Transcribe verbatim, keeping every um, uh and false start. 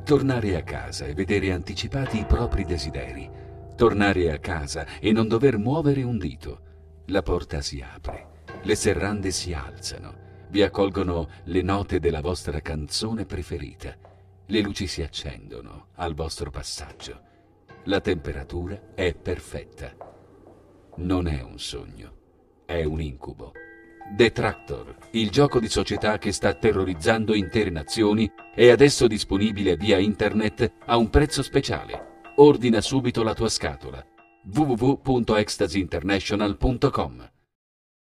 Tornare a casa e vedere anticipati i propri desideri. Tornare a casa e non dover muovere un dito. La porta si apre, le serrande si alzano, vi accolgono le note della vostra canzone preferita. Le luci si accendono al vostro passaggio. La temperatura è perfetta. Non è un sogno, è un incubo. The Tractor, il gioco di società che sta terrorizzando intere nazioni, è adesso disponibile via internet a un prezzo speciale. Ordina subito la tua scatola. w w w punto ecstasy international punto com